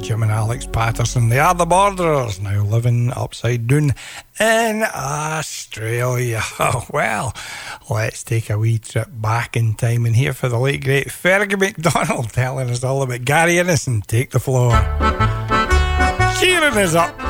Jim and Alex Patterson. They are the Borderers, now living upside down in Australia. Well, let's take a wee trip back in time and hear for the late great Fergie McDonald telling us all about Gary Innocent. Take the floor. Cheering us up.